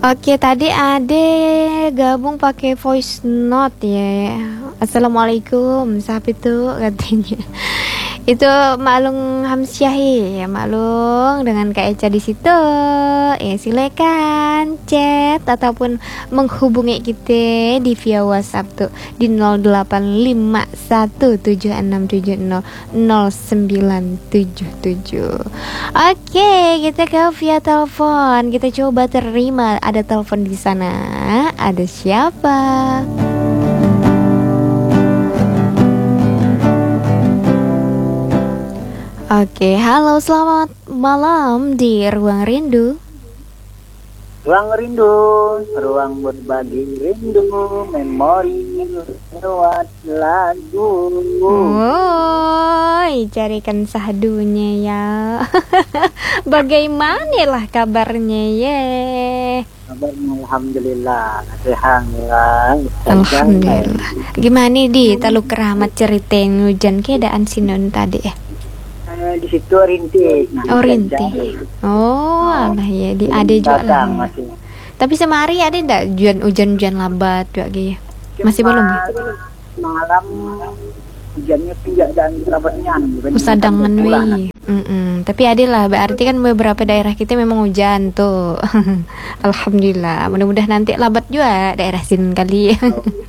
Oke, tadi Ade gabung pakai voice note ya. Assalamualaikum, siapa itu katanya. Itu Maklung Hamsyahi ya, Maklung dengan Kak Eca di situ. Silakan chat ataupun menghubungi kita di via WhatsApp tuh di 085176700977. Oke, kita ke via telepon. Kita coba terima, ada telepon di sana. Ada siapa? Oke, halo, selamat malam di Ruang Rindu. Ruang rindu, ruang berbagi rindu, memori lewat lagu. Woi, carikan sahdunya ya. Bagaimana lah kabarnya ya? Kabarnya alhamdulillah, sehat ya. Alhamdulillah. Gimana di Teluk Keramat ceritain hujan keadaan sinon tadi ya? Di situ rintik. Oh, rintik. Oh, alah ya, di ade juga lah. Tapi semari ada enggak hujan-hujan lambat juga gitu? Masih belum ya? Malam hujannya tidak dan lambatnya. Usadangan weh. Tapi ada lah, berarti kan beberapa daerah kita memang hujan tuh. Alhamdulillah. Mudah-mudahan nanti lambat juga daerah sini kali.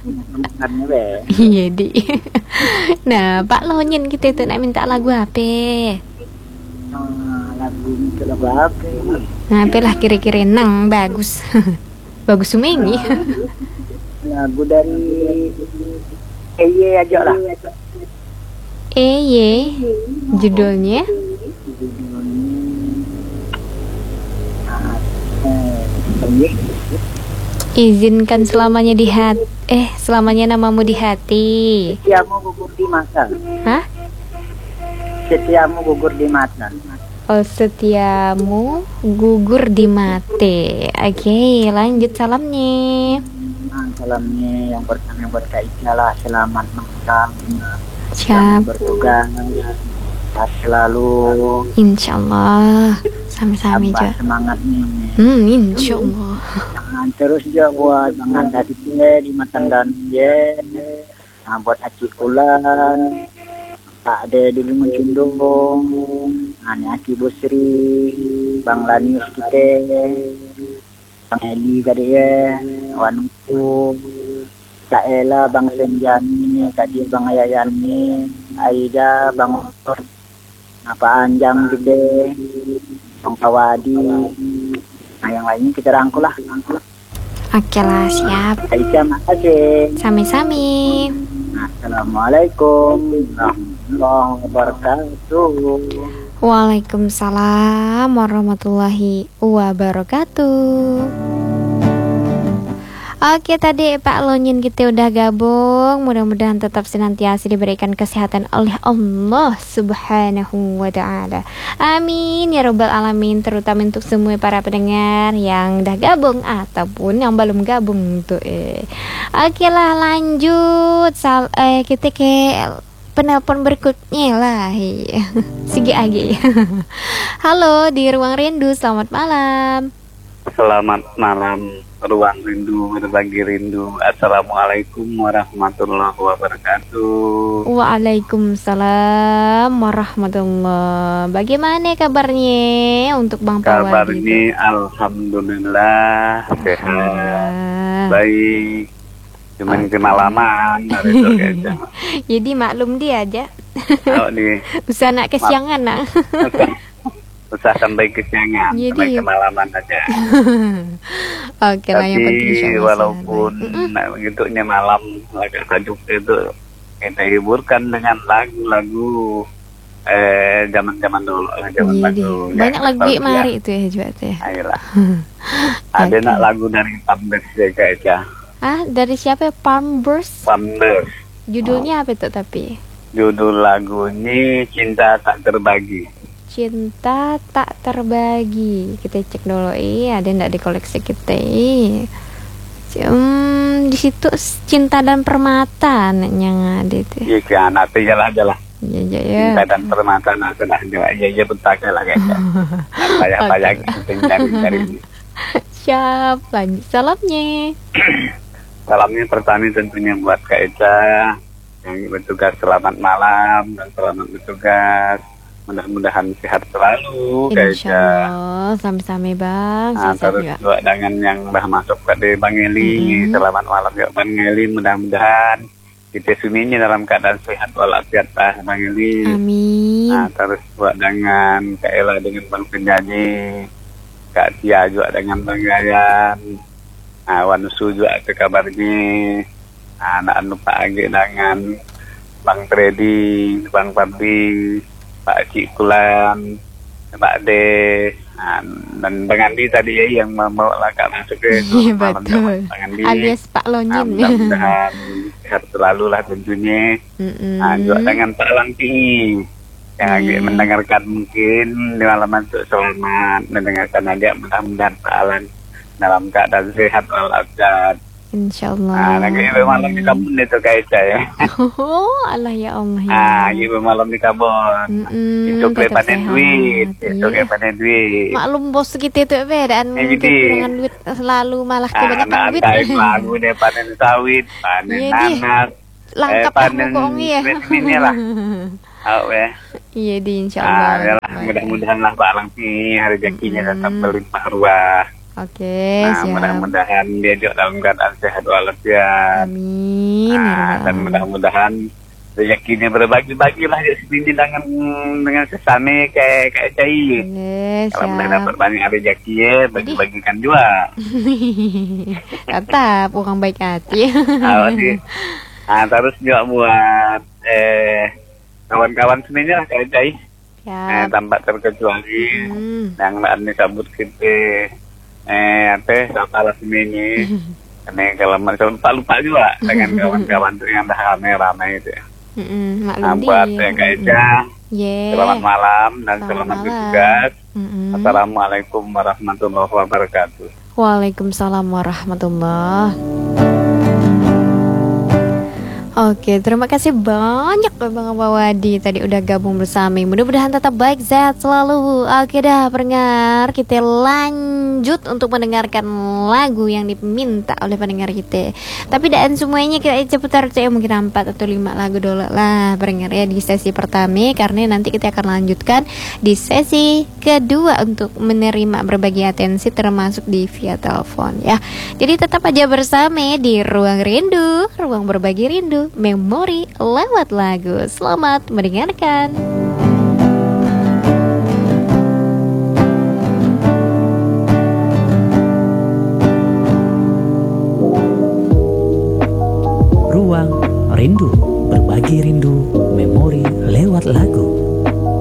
Iya di. Nah, Pak Lonyin kita itu nak minta lagu apa? Lagu apa? Nah, apalah kira-kira nang bagus. Bagus sumengi. Lagu dari Eye aja lah. Eye judulnya? Izinkan selamanya di hati. Selamanya namamu di hati. Setiamu gugur di mata. Hah? Setiamu gugur di mata. Oh, setiamu gugur di mate. Oke, lanjut salamnya. Salamnya yang pertama buat Kak Ica lah, selamat malam. Siap. Bertugas selalu. Insyaallah. Sama-sama juga. Semangatnya. Insyaallah. Jangan terus juga buat Bang Anda di Matan dan ye. Nah, buat Aci Kulan. Pak Ade di Lungun Cundung. Ani Aki Busri. Bang Lanius kita. Bang Eli tadi ya. Wanuku. Kak Ella, Bang Senjani. Kak Dia, Bang Ayayani. Aida, Bang Otor. Apa Anjang gede. Bang Pawadi. Nah, yang lainnya kita rangkul lah. Oke lah, siap. Aisyah, makasih. Sami-sami. Assalamualaikum warahmatullahi wabarakatuh. Waalaikumsalam warahmatullahi wabarakatuh. Oke, tadi Pak Lonyin kita udah gabung. Mudah-mudahan tetap senantiasa diberikan kesehatan oleh Allah Subhanahu wa ta'ala. Amin ya rabbal alamin. Terutama untuk semua para pendengar yang udah gabung ataupun yang belum gabung tuh. Oke lah, lanjut. Kita ke penelpon berikutnya lah. Sigi agi. Halo di Ruang Rindu, selamat malam. Selamat malam, Ruang Rindu, berbagi rindu. Assalamualaikum warahmatullahi wabarakatuh. Waalaikumsalam warahmatullahi. Bagaimana kabarnya untuk Bang Pawadi? Kabarnya alhamdulillah sehat, baik. Cuman kemalaman hari itu aja. Jadi maklum dia aja. Oh, nih. Usah nak kesiangan nak. Usah sampai kesiangan, sampai kemalaman aja. Oke lah, yang penting tapi walaupun begitunya malam agak sejuk itu, kita hiburkan dengan lagu-lagu zaman-zaman dulu, lagu banyak lagu mari itu ya juga tuh. Ayolah. Ada nak lagu dari Pambers ya kayaknya. Dari siapa? Pambers. Judulnya apa itu tapi? Judul lagunya Cinta Tak Terbagi. Cinta Tak Terbagi. Kita cek dulu ada enggak di koleksi kita. Di situ Cinta dan Permata yang ada itu. Iya kan, nanti jalan aja lah. Iya. Cinta dan Permata nanti lah. Iya bentakan lah kayaknya. Apa-apa yang penting cari. Siap, lanjut salamnya. Salamnya pertama tentunya buat Kak Eca yang bertugas, selamat malam dan selamat bertugas. Mudah-mudahan sehat selalu Kak Insya Eca. Allah, sampai-sampai bang. Nah, Sehat terus juga. juga dengan yang udah masuk pada Bang Eli, selamat malam ya Bang Eli. Mudah-mudahan kita semuanya dalam keadaan sehat walafiat Bang Eli. Amin. Nah, terus buat dengan Kak Ella dengan Bang Penyanyi, Kak Tia juga dengan Bang Yayan, Wanusu juga ke kabarnya, anak Pak Agi dengan Bang Freddy, Bang Fadli, Pak Cik Kulan, Pak Ade, dan Bang Andi tadi ya yang mau Kak masuk ke Iya malam betul. Bang Andi. Alias Pak Lonyin. Mudah-mudahan sehat selalu lah tentunya. Juga dengan Pak Langki yang lagi mendengarkan mungkin di malam itu selamat mendengarkan aja, mudah-mudahan Pak Alan dalam keadaan sehat walafiat. Insya Allah. Lagi malam di Kabun itu Kak Eca ya. Oh, Allah ya Allah ya. Lagi malam di Kabun. Itu kayak tetap panen sehat. duit, itu Iya. kayak panen duit. Maklum bos kita itu bedaan Jadi. kekurangan duit selalu malah kebanyakan duit. Anak lagu deh panen sawit, panen Iya, Di. nanas, Lengkap lah panen pokoknya ya. ini lah. Oh ya. Iya di insya Allah. Mudah-mudahan lah Pak Langki rezekinya tetap berlimpah ruah. Oke, siap. Mudah-mudahan dia juga dalam keadaan sehat walafiat. Amin. Ya Rabbal Dan Alamin. mudah-mudahan rezekinya berbagi-bagi lah ya sendiri dengan sesama kayak cai. Oke, Kalau udah siap. dapat banyak rezeki ya bagi-bagikan juga. Tetap orang baik hati. Sih. Terus juga buat kawan-kawan semuanya lah kayak cai. Siap. Tanpa terkecuali yang lain disambut kita salah semuanya. Karena kalau mereka lupa juga dengan kawan-kawan tuh yang dah ramai-ramai itu ya. Maklum Buat dia. Kak Eca, selamat malam dan selamat bertugas. Assalamualaikum warahmatullahi wabarakatuh. Waalaikumsalam warahmatullah. Oke, terima kasih banyak Bang Wadi tadi udah gabung bersama. Mudah-mudahan tetap baik, sehat selalu. Oke dah pendengar, kita lanjut untuk mendengarkan lagu yang diminta oleh pendengar kita. Tapi dan semuanya kita putar mungkin 4 atau 5 lagu dulu lah pendengar ya di sesi pertama, karena nanti kita akan lanjutkan di sesi kedua untuk menerima berbagi atensi termasuk di via telepon ya. Jadi tetap aja bersama di Ruang Rindu, ruang berbagi rindu, memori lewat lagu. Selamat mendengarkan. Ruang Rindu, berbagi rindu, memori lewat lagu.